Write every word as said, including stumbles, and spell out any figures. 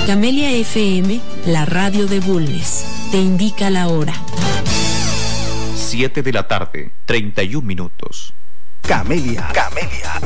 Camelia F M, la radio de Bulnes, te indica la hora. siete de la tarde, treinta y un minutos. Camelia, Camelia,